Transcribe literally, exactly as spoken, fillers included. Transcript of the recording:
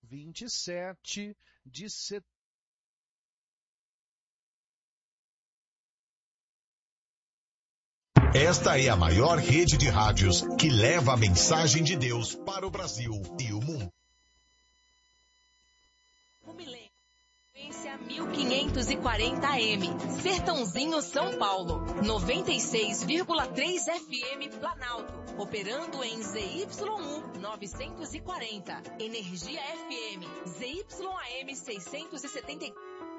vinte e sete de setembro. Esta é a maior rede de rádios que leva a mensagem de Deus para o Brasil e o mundo. O Milênio, frequência mil quinhentos e quarenta A M, Sertãozinho, São Paulo, noventa e seis vírgula três F M Planalto, operando em Z Y um novecentos e quarenta, Energia F M, Z Y A M seiscentos e setenta e quatro.